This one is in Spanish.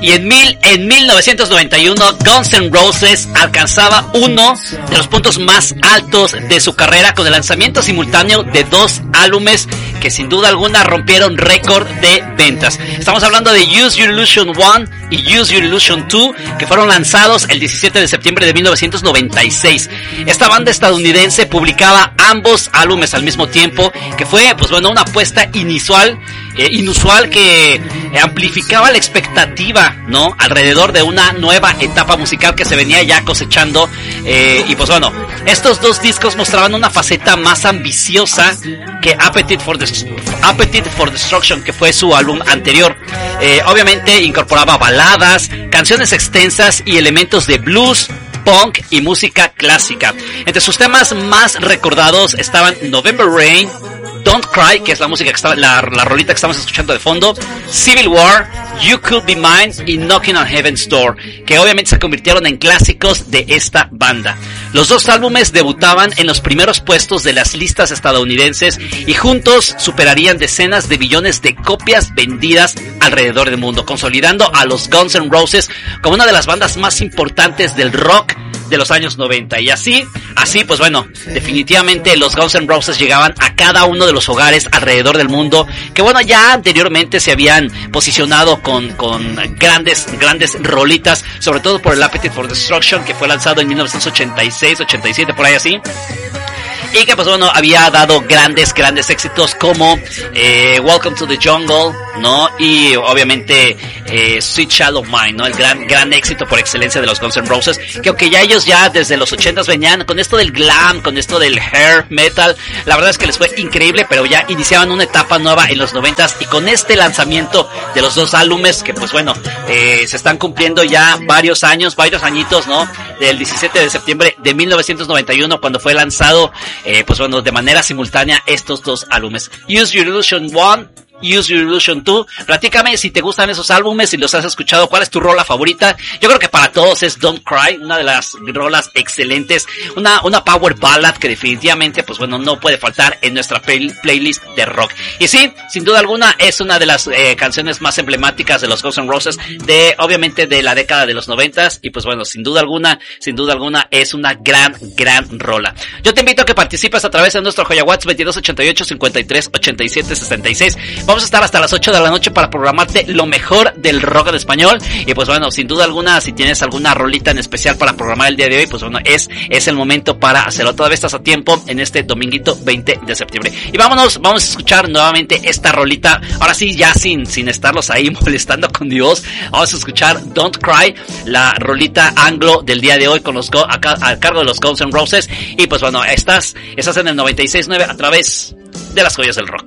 Y en 1991 Guns N' Roses alcanzaba uno de los puntos más altos de su carrera con el lanzamiento simultáneo de 2 álbumes que sin duda alguna rompieron récord de ventas. Estamos hablando de Use Your Illusion 1 y Use Your Illusion 2, que fueron lanzados el 17 de septiembre de 1996. Esta banda estadounidense publicaba ambos álbumes al mismo tiempo, que fue pues bueno, una apuesta inusual que amplificaba la expectativa, ¿no?, alrededor de una nueva etapa musical que se venía ya cosechando, y pues bueno, estos dos discos mostraban una faceta más ambiciosa que Appetite for Destruction, que fue su álbum anterior. Obviamente incorporaba baladas, canciones extensas y elementos de blues, punk y música clásica. Entre sus temas más recordados estaban November Rain, Don't Cry, que es la música que está, la rolita que estamos escuchando de fondo, Civil War, You Could Be Mine y Knocking on Heaven's Door, que obviamente se convirtieron en clásicos de esta banda. Los dos álbumes debutaban en los primeros puestos de las listas estadounidenses y juntos superarían decenas de millones de copias vendidas alrededor del mundo, consolidando a los Guns N' Roses como una de las bandas más importantes del rock de los años 90. Y así pues bueno, definitivamente los Guns N' Roses llegaban a cada uno de los hogares alrededor del mundo, que bueno, ya anteriormente se habían posicionado con grandes rolitas, sobre todo por el Appetite for Destruction, que fue lanzado en 1986, 87, por ahí así. Y que pues bueno, había dado grandes éxitos como Welcome to the Jungle, ¿no? Y obviamente Sweet Child of Mine, ¿no? El gran éxito por excelencia de los Guns N' Roses, que aunque ellos ya desde los 80s venían con esto del glam, con esto del hair metal, la verdad es que les fue increíble, pero ya iniciaban una etapa nueva en los 90s, y con este lanzamiento de los dos álbumes, que pues bueno, se están cumpliendo ya varios añitos, ¿no? Del 17 de septiembre de 1991, cuando fue lanzado pues bueno, de manera simultánea estos dos álbumes, Use Your Illusion 1, Use Your Illusion 2. Platícame si te gustan esos álbumes, si los has escuchado, cuál es tu rola favorita. Yo creo que para todos es Don't Cry, una de las rolas excelentes, una power ballad que definitivamente pues bueno, no puede faltar en nuestra playlist de rock. Y sí, sin duda alguna es una de las canciones más emblemáticas de los Guns N' Roses, obviamente de la década de los 90s, y pues bueno, sin duda alguna es una gran rola. Yo te invito a que participes a través de nuestro Joya WhatsApp 2288 53 87 66. Vamos a estar hasta las 8 de la noche para programarte lo mejor del rock en español. Y pues bueno, sin duda alguna, si tienes alguna rolita en especial para programar el día de hoy, pues bueno, es el momento para hacerlo. Todavía estás a tiempo en este dominguito 20 de septiembre. Y vamos a escuchar nuevamente esta rolita. Ahora sí, ya sin estarlos ahí molestando con Dios. Vamos a escuchar Don't Cry, la rolita anglo del día de hoy con a cargo de los Guns N' Roses. Y pues bueno, estás en el 96.9 a través de las joyas del rock.